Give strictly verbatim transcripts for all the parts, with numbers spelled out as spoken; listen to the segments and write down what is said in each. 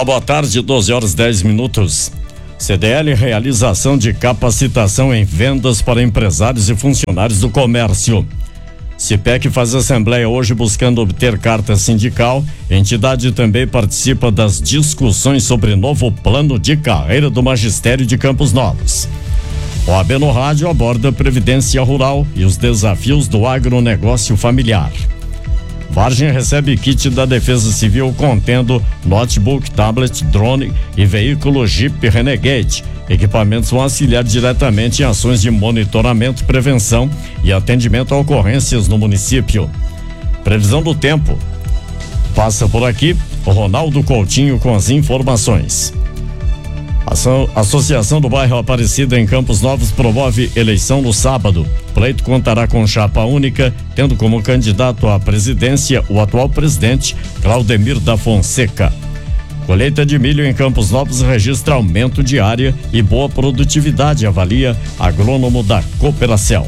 Olá, boa tarde, doze horas dez minutos. C D L realiza ação de capacitação em vendas para empresários e funcionários do comércio. Cipec faz assembleia hoje buscando obter carta sindical. A entidade também participa das discussões sobre novo plano de carreira do magistério de Campos Novos. O A B no rádio aborda previdência rural e os desafios do agronegócio familiar. Vargem recebe kit da Defesa Civil contendo notebook, tablet, drone e veículo Jeep Renegade. Equipamentos vão auxiliar diretamente em ações de monitoramento, prevenção e atendimento a ocorrências no município. Previsão do tempo. Passa por aqui o Ronaldo Coutinho com as informações. A Associação do Bairro Aparecida em Campos Novos promove eleição no sábado. O pleito contará com chapa única, tendo como candidato à presidência o atual presidente Claudemir da Fonseca. Colheita de milho em Campos Novos registra aumento de área e boa produtividade, avalia agrônomo da Cooperacel.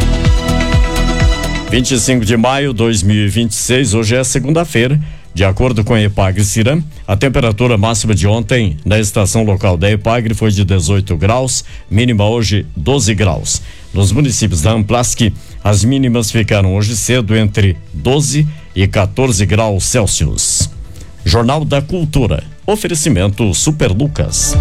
vinte e cinco de maio de dois mil e vinte e seis, hoje é segunda-feira. De acordo com a Epagre-Ciram, a temperatura máxima de ontem na estação local da Epagre foi de dezoito graus, mínima hoje doze graus. Nos municípios da Amplasc, as mínimas ficaram hoje cedo entre doze e quatorze graus Celsius. Jornal da Cultura. Oferecimento Super Lucas.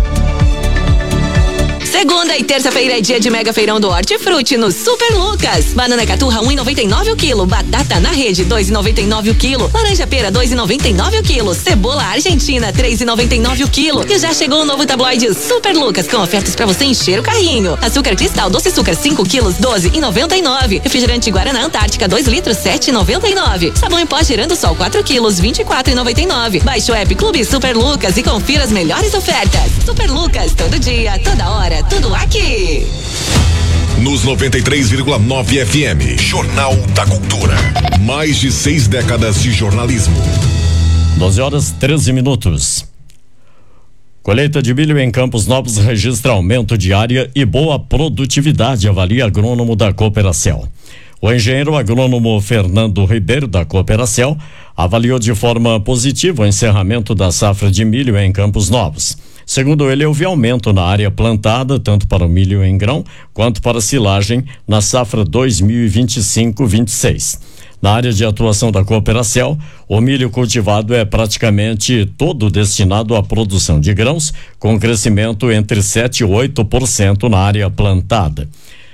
Segunda e terça-feira é dia de mega feirão do Hortifruti no Super Lucas. Banana caturra um e noventa e nove o quilo, batata na rede dois e noventa e nove o quilo, laranja pera dois e noventa e nove o quilo, cebola argentina três e noventa e nove o quilo. E já chegou o novo tabloide Super Lucas com ofertas para você encher o carrinho. Açúcar cristal doce açúcar cinco quilos doze e noventa e nove. Refrigerante Guaraná Antártica dois litros sete e noventa e nove. Sabão em pó Girando Sol quatro quilos vinte e quatro e noventa e nove. Baixe o app Clube Super Lucas e confira as melhores ofertas. Super Lucas, todo dia, toda hora, tudo aqui. Nos noventa e três vírgula nove F M, Jornal da Cultura. Mais de seis décadas de jornalismo. doze horas treze minutos. Colheita de milho em Campos Novos registra aumento de área e boa produtividade, avalia agrônomo da Cooperacel. O engenheiro agrônomo Fernando Ribeiro, da Cooperacel, avaliou de forma positiva o encerramento da safra de milho em Campos Novos. Segundo ele, houve aumento na área plantada, tanto para o milho em grão quanto para a silagem na safra dois mil e vinte e cinco vinte e seis. Na área de atuação da Cooperacel, o milho cultivado é praticamente todo destinado à produção de grãos, com crescimento entre sete e oito por cento na área plantada.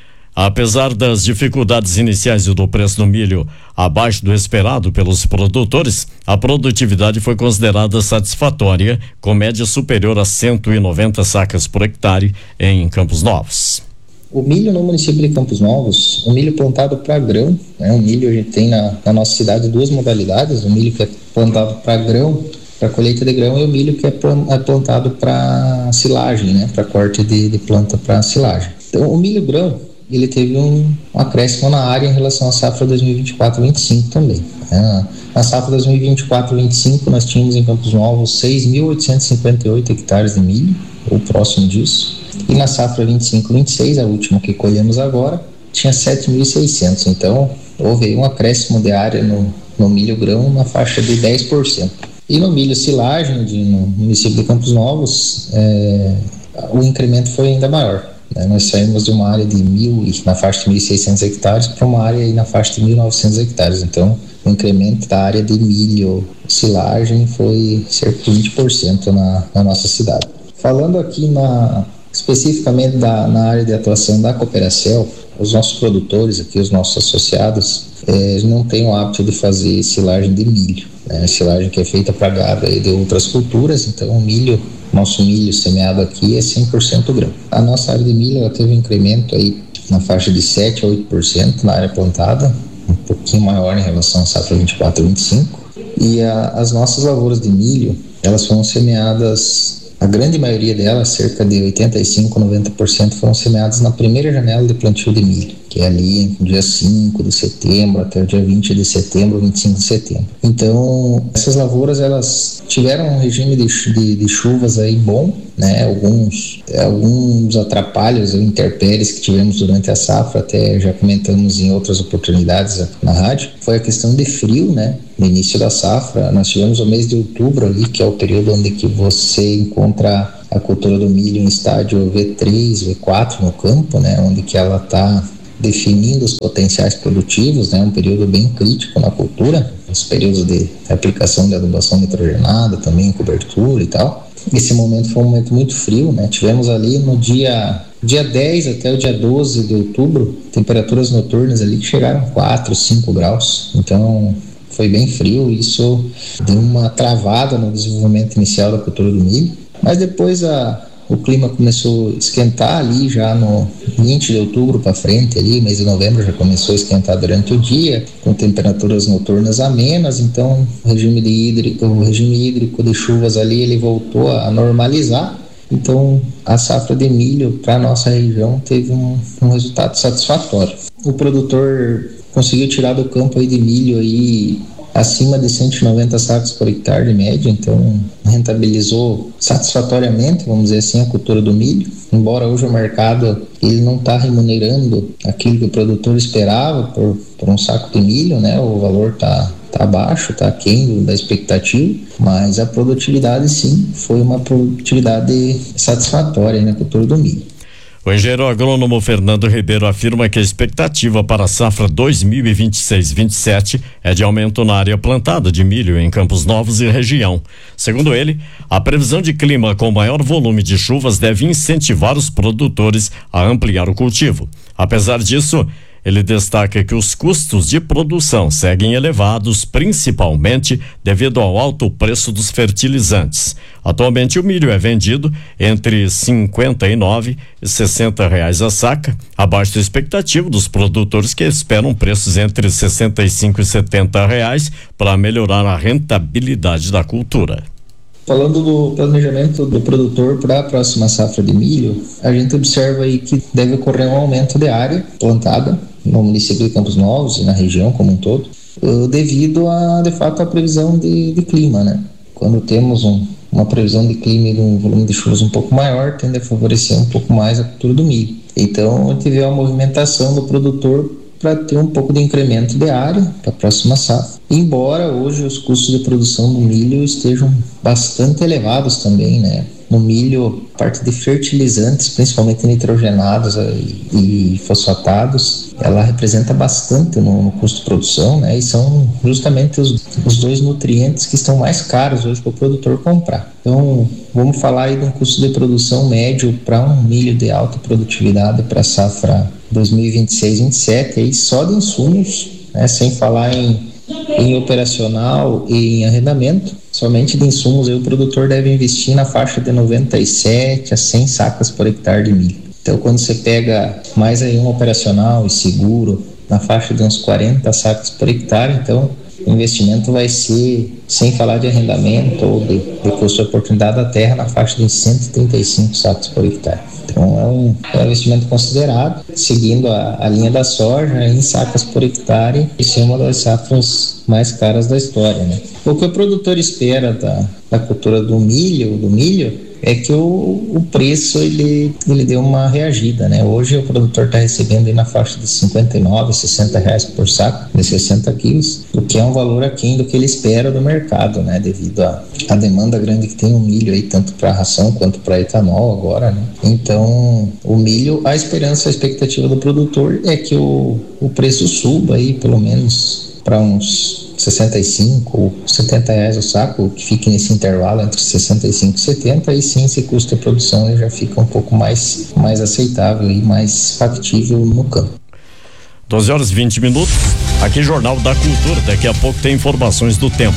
Apesar das dificuldades iniciais e do preço do milho abaixo do esperado pelos produtores, a produtividade foi considerada satisfatória, com média superior a cento e noventa sacas por hectare em Campos Novos. O milho no município de Campos Novos, o milho plantado para grão, né? O milho a gente tem na, na nossa cidade duas modalidades, o milho que é plantado para grão, para colheita de grão, e o milho que é plantado para silagem, né? Para corte de, de planta para silagem. Então, o milho grão, ele teve um, um acréscimo na área em relação à safra dois mil e vinte e quatro vinte e cinco também. É, na safra dois mil e vinte e quatro vinte e cinco nós tínhamos em Campos Novos seis mil oitocentos e cinquenta e oito hectares de milho, ou próximo disso, e na safra vinte e cinco vinte e seis, a última que colhemos agora, tinha sete mil e seiscentos. Então houve um acréscimo de área no, no milho grão na faixa de dez por cento. E no milho silagem de, no município de Campos Novos, é, o incremento foi ainda maior. Nós saímos de uma área de mil, na faixa de mil e seiscentos hectares para uma área aí na faixa de mil e novecentos hectares. Então, o incremento da área de milho silagem foi cerca de vinte por cento na, na nossa cidade. Falando aqui na, especificamente da, na área de atuação da Cooperacel, os nossos produtores aqui, os nossos associados, eh, não têm o hábito de fazer silagem de milho, né? Silagem que é feita para gado e de outras culturas. Então, o milho, nosso milho semeado aqui é cem por cento grão. A nossa área de milho ela teve um incremento aí na faixa de sete a oito por cento na área plantada, um pouquinho maior em relação à safra vinte e quatro vinte e cinco. E a, as nossas lavouras de milho, elas foram semeadas, a grande maioria delas, cerca de oitenta e cinco, noventa por cento, foram semeadas na primeira janela de plantio de milho, que é ali no dia cinco de setembro até o dia vinte de setembro, vinte e cinco de setembro. Então, essas lavouras, elas tiveram um regime de, de, de chuvas aí bom, né? Alguns, alguns atrapalhos ou intempéries que tivemos durante a safra, até já comentamos em outras oportunidades na rádio, foi a questão de frio, né? No início da safra, nós tivemos o mês de outubro ali, que é o período onde que você encontra a cultura do milho em estádio V três, V quatro no campo, né? Onde que ela está definindo os potenciais produtivos, né? Um período bem crítico na cultura, os períodos de aplicação de adubação nitrogenada, também cobertura e tal. Esse momento foi um momento muito frio, né? Tivemos ali no dia, dia dez até o dia doze de outubro, temperaturas noturnas ali que chegaram a quatro, cinco graus, então foi bem frio, isso deu uma travada no desenvolvimento inicial da cultura do milho, mas depois a o clima começou a esquentar ali já no vinte de outubro para frente ali, mês de novembro já começou a esquentar durante o dia, com temperaturas noturnas amenas, então o regime, de hídrico, o regime hídrico de chuvas ali ele voltou a normalizar, então a safra de milho para a nossa região teve um, um resultado satisfatório. O produtor conseguiu tirar do campo aí de milho aí acima de cento e noventa sacos por hectare de média, então rentabilizou satisfatoriamente, vamos dizer assim, a cultura do milho, embora hoje o mercado ele não está remunerando aquilo que o produtor esperava por, por um saco de milho, né? O valor está tá baixo, está aquém da expectativa, mas a produtividade sim, foi uma produtividade satisfatória na cultura do milho. O engenheiro agrônomo Fernando Ribeiro afirma que a expectativa para a safra dois mil e vinte e seis vinte e sete é de aumento na área plantada de milho em Campos Novos e região. Segundo ele, a previsão de clima com maior volume de chuvas deve incentivar os produtores a ampliar o cultivo. Apesar disso, ele destaca que os custos de produção seguem elevados, principalmente devido ao alto preço dos fertilizantes. Atualmente o milho é vendido entre cinquenta e nove e sessenta reais a saca, abaixo da expectativa dos produtores que esperam preços entre sessenta e cinco e setenta reais para melhorar a rentabilidade da cultura. Falando do planejamento do produtor para a próxima safra de milho, a gente observa aí que deve ocorrer um aumento de área plantada no município de Campos Novos e na região como um todo, devido a, de fato, a previsão de, de clima, né? Quando temos um, uma previsão de clima e um volume de chuvas um pouco maior, tende a favorecer um pouco mais a cultura do milho. Então, a gente vê a movimentação do produtor para ter um pouco de incremento de área para a próxima safra. Embora hoje os custos de produção do milho estejam bastante elevados também, né? No milho, a parte de fertilizantes, principalmente nitrogenados e, e fosfatados, ela representa bastante no, no custo de produção, né? E são justamente os, os dois nutrientes que estão mais caros hoje para o produtor comprar. Então, vamos falar aí de um custo de produção médio para um milho de alta produtividade para a safra dois mil e vinte e seis vinte e sete, aí só de insumos, né? Sem falar em em operacional e em arrendamento, somente de insumos aí o produtor deve investir na faixa de noventa e sete a cem sacas por hectare de milho. Então, quando você pega mais aí um operacional e seguro na faixa de uns quarenta sacas por hectare, então o investimento vai ser, sem falar de arrendamento ou de, de custo de oportunidade da terra, na faixa de cento e trinta e cinco sacos por hectare. Então é um, é um investimento considerado, seguindo a, a linha da soja em sacas por hectare, isso é uma das safras mais caras da história, né? O que o produtor espera da, da cultura do milho, do milho é que o, o preço ele, ele deu uma reagida, né? Hoje o produtor está recebendo aí na faixa de cinquenta e nove, sessenta reais por saco, de sessenta quilos, o que é um valor aquém do que ele espera do mercado, né? Devido à a, a demanda grande que tem o milho aí, tanto para ração quanto para etanol agora, né? Então, o milho, a esperança, a expectativa do produtor é que o, o preço suba aí, pelo menos para uns sessenta e cinco ou setenta reais o saco, que fique nesse intervalo entre sessenta e cinco e setenta, e sim esse custo de produção ele já fica um pouco mais, mais aceitável e mais factível no campo. doze horas e vinte minutos, aqui Jornal da Cultura, daqui a pouco tem informações do tempo.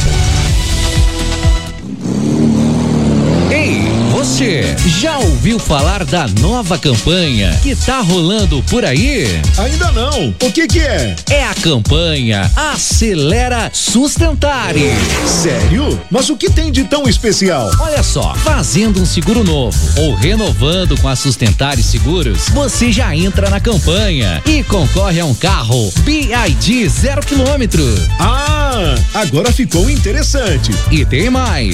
Você já ouviu falar da nova campanha que tá rolando por aí? Ainda não. O que que é? É a campanha Acelera Sustentare. Sério? Mas o que tem de tão especial? Olha só, fazendo um seguro novo ou renovando com a Sustentare Seguros, você já entra na campanha e concorre a um carro B I D zero quilômetro. Ah, agora ficou interessante. E tem mais.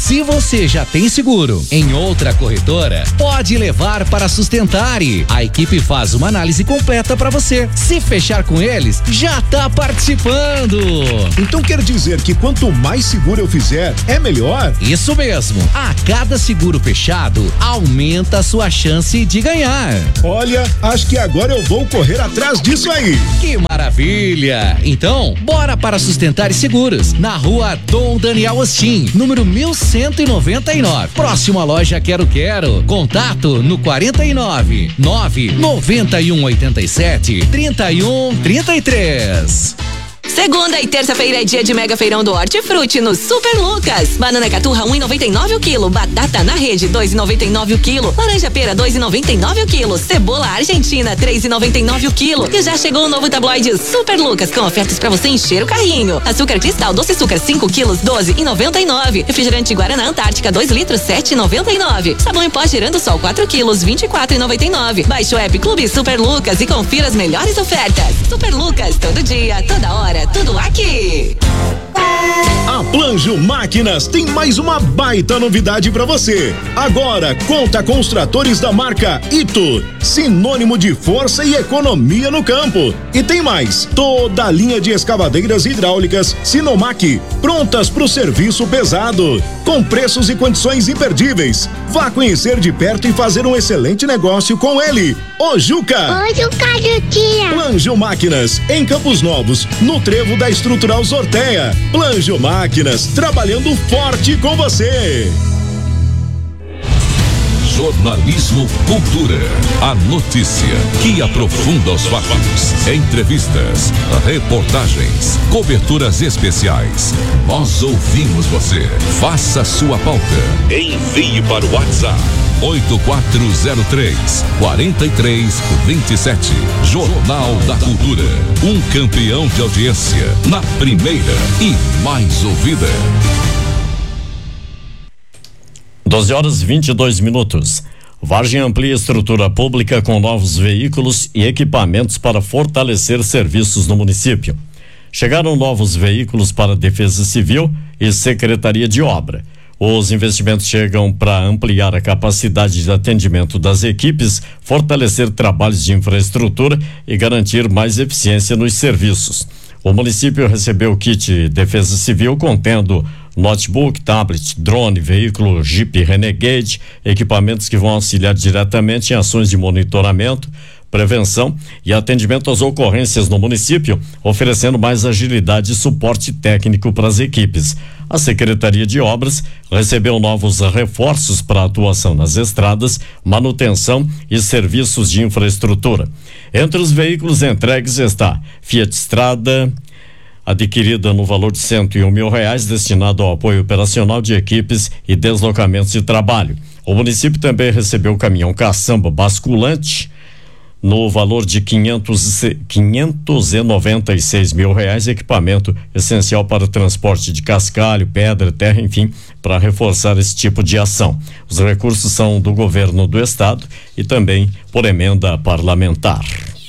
Se você já tem seguro em outra corretora, pode levar para a Sustentare. A equipe faz uma análise completa para você. Se fechar com eles, já tá participando. Então quer dizer que quanto mais seguro eu fizer, é melhor? Isso mesmo. A cada seguro fechado, aumenta a sua chance de ganhar. Olha, acho que agora eu vou correr atrás disso aí. Que maravilha! Então, bora para Sustentare Seguros, na rua Dom Daniel Ostin, número mil cento e noventa e nove, próximo à loja Quero Quero. Contato no quarenta e nove, nove, noventa e um, oitenta e sete, trinta e um, trinta e três. Segunda e terça-feira é dia de mega feirão do Hortifruti no Super Lucas. Banana caturra um e noventa e nove o quilo, batata na rede dois e noventa e nove o quilo, laranja pera dois e noventa e nove o quilo, cebola argentina três e noventa e nove o quilo. E já chegou o novo tabloide Super Lucas com ofertas pra você encher o carrinho. Açúcar cristal doce açúcar cinco quilos doze e noventa e nove. Refrigerante Guaraná Antártica dois litros sete e noventa e nove. Sabão em pó Girando Sol quatro quilos vinte e quatro e noventa e nove. Baixe o app Clube Super Lucas e confira as melhores ofertas. Super Lucas, todo dia, toda hora, tudo aqui. A Planjo Máquinas tem mais uma baita novidade para você. Agora conta com os tratores da marca Ito, sinônimo de força e economia no campo. E tem mais, toda a linha de escavadeiras hidráulicas Sinomac, prontas para o serviço pesado, com preços e condições imperdíveis. Vá conhecer de perto e fazer um excelente negócio com ele, o Juca. Ô Juca, Juquinha. Planjo Máquinas, em Campos Novos, no trevo da Estrutural Sorteia. Planjo Máquinas, trabalhando forte com você. Jornalismo Cultura. A notícia que aprofunda os fatos. Entrevistas, reportagens, coberturas especiais. Nós ouvimos você. Faça sua pauta. Envie para o WhatsApp oito quatro zero três, quatro três dois sete. Jornal da Cultura. Um campeão de audiência na primeira e mais ouvida. doze horas e vinte e dois minutos. Vargem amplia estrutura pública com novos veículos e equipamentos para fortalecer serviços no município. Chegaram novos veículos para a Defesa Civil e Secretaria de Obra. Os investimentos chegam para ampliar a capacidade de atendimento das equipes, fortalecer trabalhos de infraestrutura e garantir mais eficiência nos serviços. O município recebeu o kit Defesa Civil contendo notebook, tablet, drone, veículo Jeep Renegade, equipamentos que vão auxiliar diretamente em ações de monitoramento, prevenção e atendimento às ocorrências no município, oferecendo mais agilidade e suporte técnico para as equipes. A Secretaria de Obras recebeu novos reforços para atuação nas estradas, manutenção e serviços de infraestrutura. Entre os veículos entregues está Fiat Strada, adquirida no valor de cento e um mil reais, destinado ao apoio operacional de equipes e deslocamentos de trabalho. O município também recebeu o caminhão caçamba basculante no valor de quinhentos e noventa e seis mil reais, equipamento essencial para o transporte de cascalho, pedra, terra, enfim, para reforçar esse tipo de ação. Os recursos são do governo do estado e também por emenda parlamentar.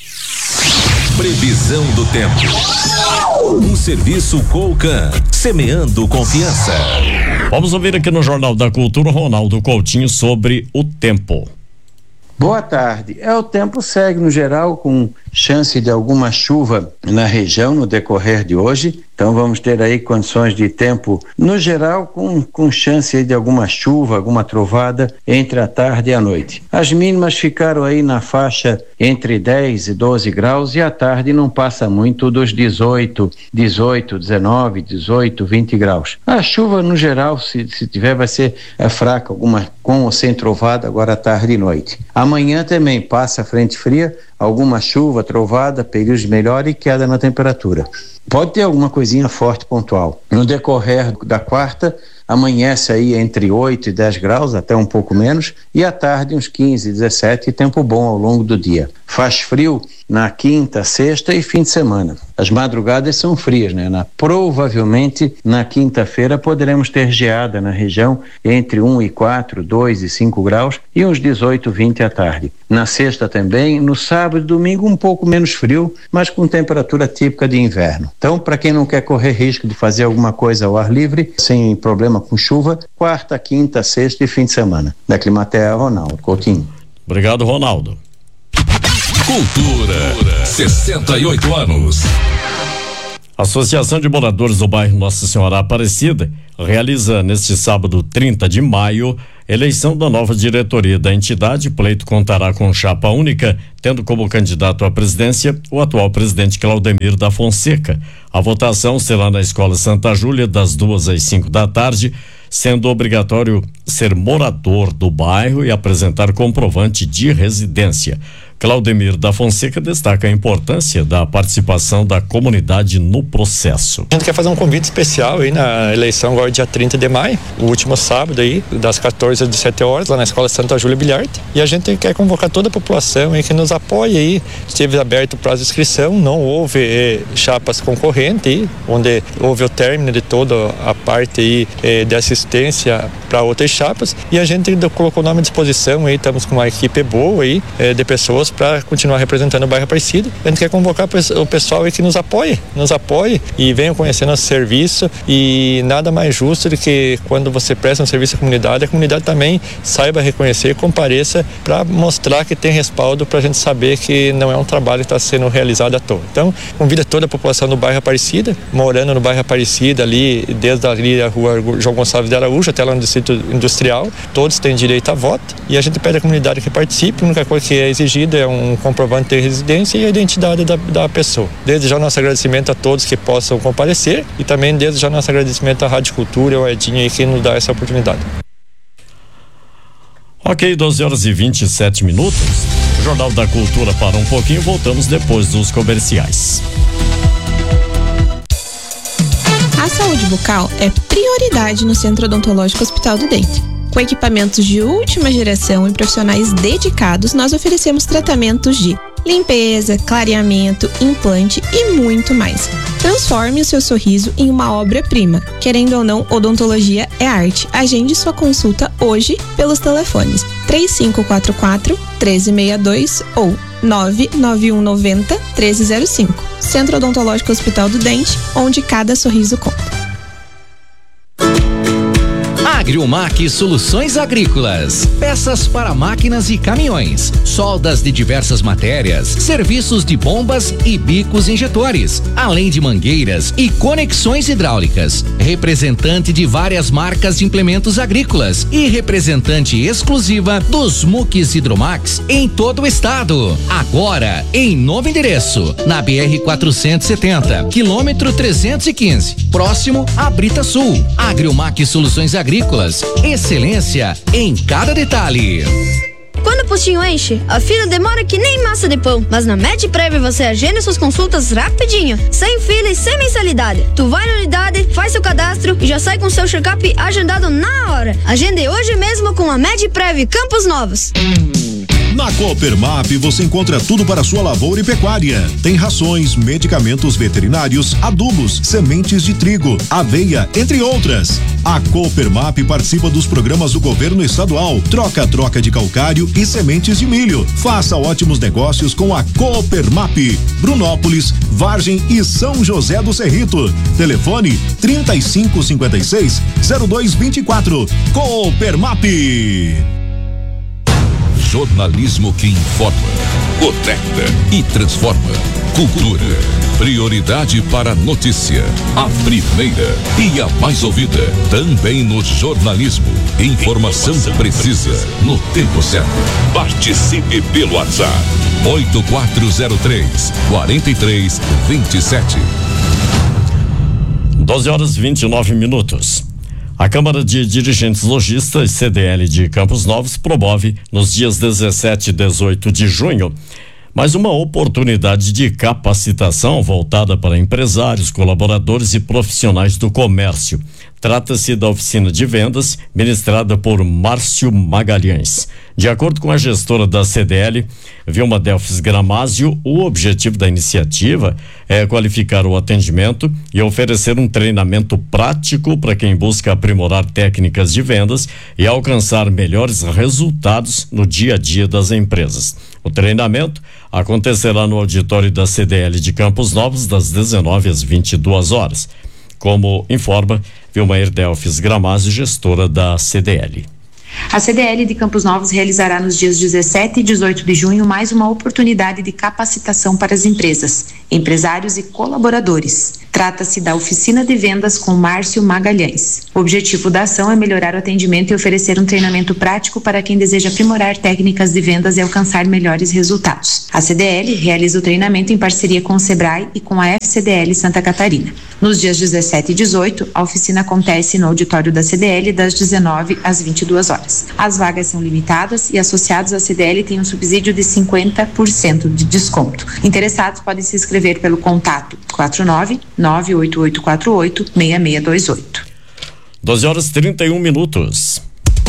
Previsão do tempo. Um serviço Colcan, semeando confiança. Vamos ouvir aqui no Jornal da Cultura Ronaldo Coutinho sobre o tempo. Boa tarde. É, o tempo segue no geral com chance de alguma chuva na região no decorrer de hoje. Então vamos ter aí condições de tempo no geral com, com chance de alguma chuva, alguma trovada entre a tarde e a noite. As mínimas ficaram aí na faixa entre dez e doze graus e a tarde não passa muito dos dezoito, dezoito, dezenove, dezoito, vinte graus. A chuva no geral, se, se tiver, vai ser é, fraca, alguma com ou sem trovada agora à tarde e noite. Amanhã também passa a frente fria, alguma chuva, trovada, períodos melhor e queda na temperatura. Pode ter alguma coisinha forte pontual. No decorrer da quarta, amanhece aí entre oito e dez graus, até um pouco menos, e à tarde uns quinze, dezessete, e tempo bom ao longo do dia. Faz frio na quinta, sexta e fim de semana. as madrugadas são frias, né? Na, provavelmente na quinta-feira poderemos ter geada na região entre um e quatro, dois e cinco graus e uns dezoito, vinte à tarde. Na sexta também, no sábado e domingo um pouco menos frio, mas com temperatura típica de inverno. Então, para quem não quer correr risco de fazer alguma coisa ao ar livre, sem problema com chuva, quarta, quinta, sexta e fim de semana. Da Climatea, Ronaldo Coutinho. Obrigado, Ronaldo. Cultura, sessenta e oito anos. A Associação de Moradores do Bairro Nossa Senhora Aparecida realiza neste sábado, trinta de maio, eleição da nova diretoria da entidade. O pleito contará com chapa única, tendo como candidato à presidência o atual presidente Claudemir da Fonseca. A votação será na Escola Santa Júlia, das duas às cinco da tarde, sendo obrigatório ser morador do bairro e apresentar comprovante de residência. Claudemir da Fonseca destaca a importância da participação da comunidade no processo. A gente quer fazer um convite especial aí na eleição agora dia trinta de maio, o último sábado aí, das quatorze às dezessete horas, lá na Escola Santa Júlia Bilharte. E a gente quer convocar toda a população aí que nos apoie aí. Esteve aberto o prazo de inscrição, não houve eh, chapas concorrentes aí, onde houve o término de toda a parte aí eh, de assistência para outras chapas. E a gente colocou o nome à disposição aí, estamos com uma equipe boa aí eh, de pessoas para continuar representando o bairro Aparecido. A gente quer convocar o pessoal aí que nos apoie, nos apoie e venham conhecer nosso serviço, e nada mais justo do que quando você presta um serviço à comunidade, a comunidade também saiba reconhecer, compareça para mostrar que tem respaldo, para a gente saber que não é um trabalho que está sendo realizado à toa. Então, convida toda a população do bairro Aparecida, morando no bairro Aparecida ali, desde ali a rua João Gonçalves de Araújo até lá no distrito industrial, todos têm direito a voto, e a gente pede à comunidade que participe. A única coisa que é exigida é um comprovante de residência e a identidade da, da pessoa. Desde já nosso agradecimento a todos que possam comparecer, e também desde já nosso agradecimento à Rádio Cultura e ao Edinho aí que nos dá essa oportunidade. Ok, doze horas e vinte e sete minutos. O Jornal da Cultura para um pouquinho, voltamos depois dos comerciais. A saúde bucal é prioridade no Centro Odontológico Hospital do Dente. Com equipamentos de última geração e profissionais dedicados, nós oferecemos tratamentos de limpeza, clareamento, implante e muito mais. Transforme o seu sorriso em uma obra-prima. Querendo ou não, odontologia é arte. Agende sua consulta hoje pelos telefones três cinco quatro quatro, um três seis dois ou nove nove um nove zero, um três zero cinco. Centro Odontológico Hospital do Dente, onde cada sorriso conta. Agriomac Soluções Agrícolas, peças para máquinas e caminhões, soldas de diversas matérias, serviços de bombas e bicos injetores, além de mangueiras e conexões hidráulicas. Representante de várias marcas de implementos agrícolas e representante exclusiva dos Muques Hidromax em todo o estado. Agora em novo endereço, na B R quatrocentos e setenta, quilômetro trezentos e quinze, próximo a Brita Sul. Agriomac Soluções Agrícolas, excelência em cada detalhe. Quando o postinho enche, a fila demora que nem massa de pão. Mas na MedPrev você agenda suas consultas rapidinho, sem fila e sem mensalidade. Tu vai na unidade, faz seu cadastro e já sai com seu check-up agendado na hora. Agende hoje mesmo com a MedPrev Campos Novos. Na Coopermap você encontra tudo para sua lavoura e pecuária. Tem rações, medicamentos veterinários, adubos, sementes de trigo, aveia, entre outras. A Coopermap participa dos programas do governo estadual, troca-troca de calcário e sementes de milho. Faça ótimos negócios com a Coopermap. Brunópolis, Vargem e São José do Cerrito. Telefone trinta e cinco cinquenta e seis, zero dois vinte e quatro. Coopermap. Jornalismo que informa, conecta e transforma. Cultura, prioridade para a notícia. A primeira e a mais ouvida. Também no jornalismo. Informação, Informação precisa, precisa, no tempo certo. Participe pelo WhatsApp. oito quatro zero três, quatro três dois sete. doze horas e vinte e nove minutos. A Câmara de Dirigentes Lojistas, C D L de Campos Novos, promove nos dias dezessete e dezoito de junho mais uma oportunidade de capacitação voltada para empresários, colaboradores e profissionais do comércio. Trata-se da oficina de vendas ministrada por Márcio Magalhães. De acordo com a gestora da C D L, Vilma Delfes Gramásio, o objetivo da iniciativa é qualificar o atendimento e oferecer um treinamento prático para quem busca aprimorar técnicas de vendas e alcançar melhores resultados no dia a dia das empresas. O treinamento acontecerá no auditório da C D L de Campos Novos, das dezenove às vinte e duas horas. Como informa Vilmair Delfes Gramásio, gestora da C D L. A C D L de Campos Novos realizará nos dias dezessete e dezoito de junho mais uma oportunidade de capacitação para as empresas, empresários e colaboradores. Trata-se da oficina de vendas com Márcio Magalhães. O objetivo da ação é melhorar o atendimento e oferecer um treinamento prático para quem deseja aprimorar técnicas de vendas e alcançar melhores resultados. A C D L realiza o treinamento em parceria com o Sebrae e com a F C D L Santa Catarina. Nos dias dezessete e dezoito, a oficina acontece no auditório da C D L das dezenove às vinte e duas horas. As vagas são limitadas e associados à C D L têm um subsídio de cinquenta por cento de desconto. Interessados podem se inscrever pelo contato quatro nove nove oito oito quatro oito seis seis dois oito. doze horas e trinta e um minutos.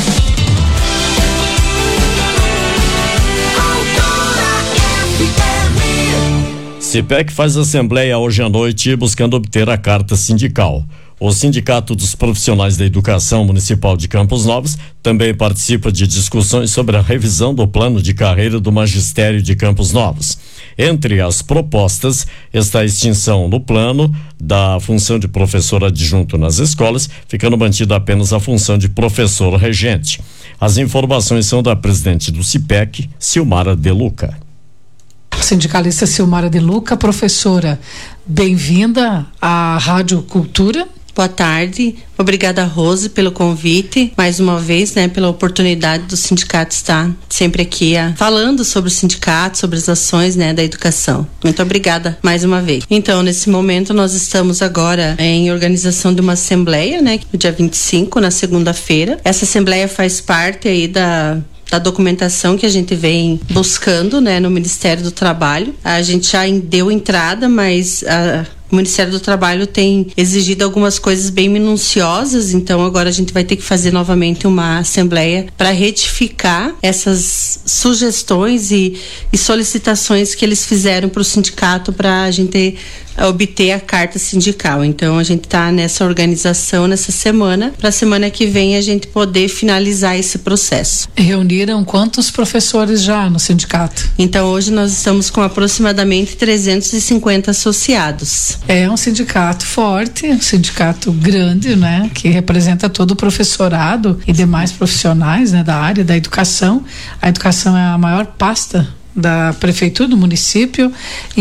Cipec faz assembleia hoje à noite buscando obter a carta sindical. O Sindicato dos Profissionais da Educação Municipal de Campos Novos também participa de discussões sobre a revisão do plano de carreira do Magistério de Campos Novos. Entre as propostas está a extinção no plano da função de professor adjunto nas escolas, ficando mantida apenas a função de professor regente. As informações são da presidente do Cipec, Silmara De Luca. Sindicalista Silmara De Luca, professora, bem-vinda à Rádio Cultura. Boa tarde, obrigada Rose pelo convite, mais uma vez, né, pela oportunidade do sindicato estar sempre aqui a, falando sobre o sindicato, sobre as ações, né, da educação. Muito obrigada mais uma vez. Então, nesse momento nós estamos agora em organização de uma assembleia, né, no dia vinte e cinco, na segunda-feira. Essa assembleia faz parte aí da da documentação que a gente vem buscando, né, no Ministério do Trabalho. A gente já deu entrada, mas a o Ministério do Trabalho tem exigido algumas coisas bem minuciosas, então agora a gente vai ter que fazer novamente uma assembleia para retificar essas sugestões e, e solicitações que eles fizeram para o sindicato para a gente obter a carta sindical. Então a gente está nessa organização nessa semana, para a semana que vem a gente poder finalizar esse processo. Reuniram quantos professores já no sindicato? Então hoje nós estamos com aproximadamente trezentos e cinquenta associados. É um sindicato forte, um sindicato grande, né, que representa todo o professorado e demais profissionais, né, da área da educação. A educação é a maior pasta da prefeitura do município.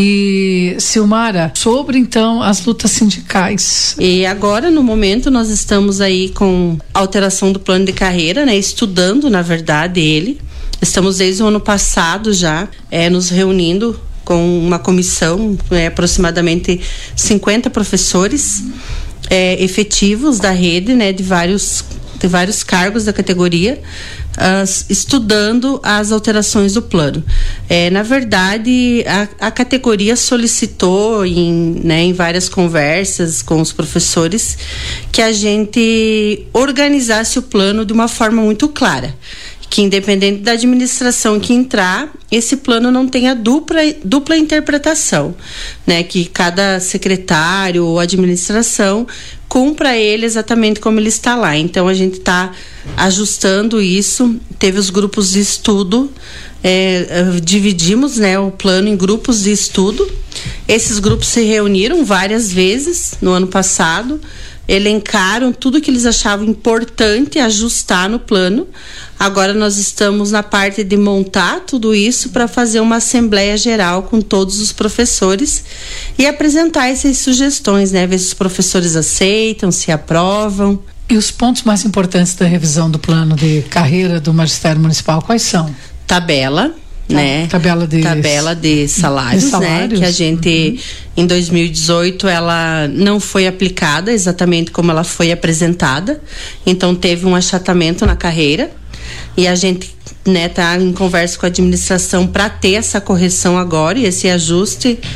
E Silmara, sobre então as lutas sindicais. E agora no momento nós estamos aí com alteração do plano de carreira, né, estudando na verdade ele. Estamos desde o ano passado já é, nos reunindo com uma comissão, é, aproximadamente cinquenta professores é, efetivos da rede, né, de vários de vários cargos da categoria, uh, estudando as alterações do plano. É, na verdade, a, a categoria solicitou em, né, em várias conversas com os professores que a gente organizasse o plano de uma forma muito clara, que independente da administração que entrar, esse plano não tenha dupla, dupla interpretação, né? Que cada secretário ou administração cumpra ele exatamente como ele está lá. Então a gente está ajustando isso, teve os grupos de estudo, é, dividimos, né, o plano em grupos de estudo. Esses grupos se reuniram várias vezes no ano passado, elencaram tudo que eles achavam importante ajustar no plano. Agora nós estamos na parte de montar tudo isso para fazer uma assembleia geral com todos os professores e apresentar essas sugestões, né? Ver se os professores aceitam, se aprovam. E os pontos mais importantes da revisão do plano de carreira do Magistério Municipal, quais são? Tabela, né? Tabela de, tabela de salários, de salários, né? Que a gente, uhum. em dois mil e dezoito, ela não foi aplicada exatamente como ela foi apresentada, então teve um achatamento na carreira e a gente, né, tá em conversa com a administração para ter essa correção agora e esse ajuste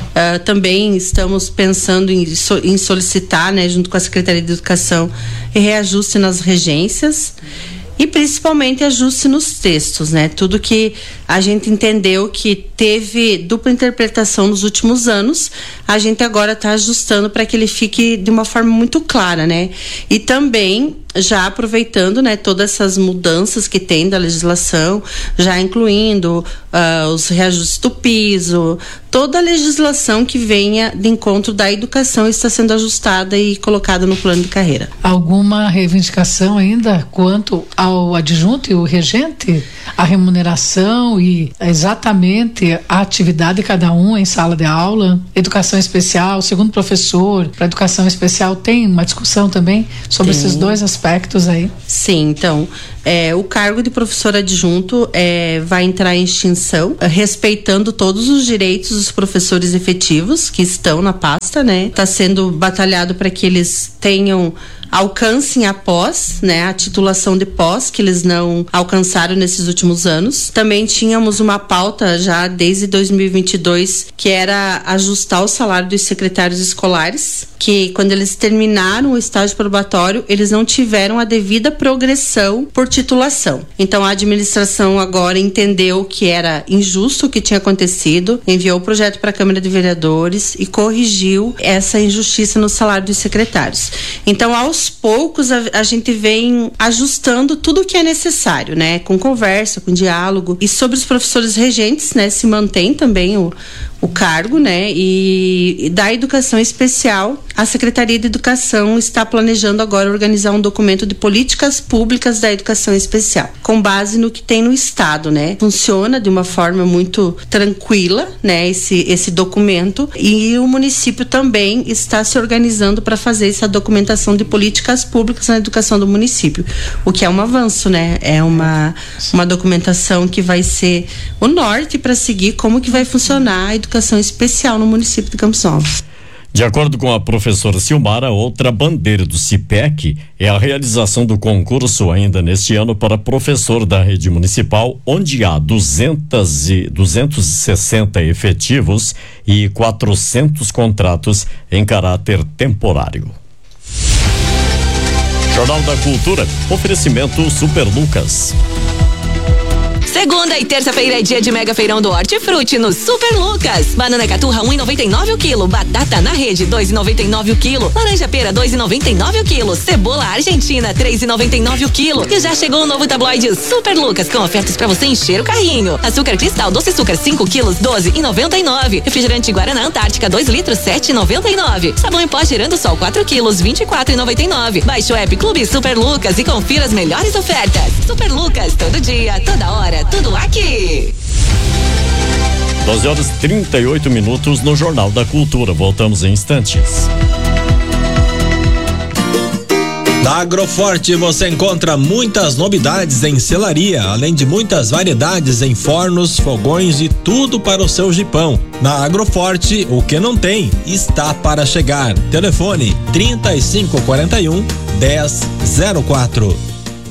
Uh, também estamos pensando em, so, em solicitar, né, junto com a Secretaria de Educação, reajuste nas regências e principalmente ajuste nos textos, né? Tudo que a gente entendeu que teve dupla interpretação nos últimos anos, a gente agora está ajustando para que ele fique de uma forma muito clara, né? E também já aproveitando, né, todas essas mudanças que tem da legislação, já incluindo uh, os reajustes do piso, toda a legislação que venha de encontro da educação está sendo ajustada e colocada no plano de carreira. Alguma reivindicação ainda quanto ao adjunto e o regente? A remuneração e exatamente a atividade de cada um em sala de aula? Educação especial, segundo professor, para educação especial tem uma discussão também sobre tem. Esses dois aspectos aí? Sim, então, é, o cargo de professor adjunto é, vai entrar em extinção, respeitando todos os direitos dos professores efetivos que estão na pasta, né? Está sendo batalhado para que eles tenham alcancem a pós, né, a titulação de pós, que eles não alcançaram nesses últimos anos. Também tínhamos uma pauta já desde dois mil e vinte e dois, que era ajustar o salário dos secretários escolares, que quando eles terminaram o estágio probatório, eles não tiveram a devida progressão por titulação. Então a administração agora entendeu que era injusto o que tinha acontecido, enviou o projeto para a Câmara de Vereadores e corrigiu essa injustiça no salário dos secretários. Então, aos Aos poucos a, a gente vem ajustando tudo o que é necessário, né? Com conversa, com diálogo. E sobre os professores regentes, né? Se mantém também o, o cargo, né? E, e da educação especial, a Secretaria de Educação está planejando agora organizar um documento de políticas públicas da educação especial, com base no que tem no estado, né? Funciona de uma forma muito tranquila, né? Esse, esse documento, e o município também está se organizando para fazer essa documentação de políticas políticas públicas na educação do município, o que é um avanço, né? É uma, uma documentação que vai ser o norte para seguir como que vai funcionar a educação especial no município de Campos Novos. De acordo com a professora Silmara, outra bandeira do CIPEC é a realização do concurso ainda neste ano para professor da rede municipal, onde há duzentos e, duzentos e sessenta efetivos e quatrocentos contratos em caráter temporário. Jornal da Cultura, oferecimento Super Lucas. Segunda e terça-feira é dia de mega feirão do Hortifruti no Super Lucas. Banana caturra um e noventa e nove o quilo, batata na rede dois e noventa e nove o quilo, laranja pera dois e noventa e nove o quilo, cebola argentina três e noventa e nove o quilo. E já chegou o novo tabloide Super Lucas com ofertas para você encher o carrinho. Açúcar cristal doce açúcar cinco quilos doze e noventa e nove. Refrigerante Guaraná Antártica dois litros sete e noventa e nove. Sabão em pó Girando Sol quatro quilos vinte e quatro e noventa e nove. Baixe o app Clube Super Lucas e confira as melhores ofertas. Super Lucas, todo dia, toda hora, tudo aqui. doze horas e trinta e oito minutos no Jornal da Cultura. Voltamos em instantes. Na Agroforte você encontra muitas novidades em selaria, além de muitas variedades em fornos, fogões e tudo para o seu jipão. Na Agroforte, o que não tem está para chegar. Telefone trinta e cinco quarenta e um, dez zero quatro.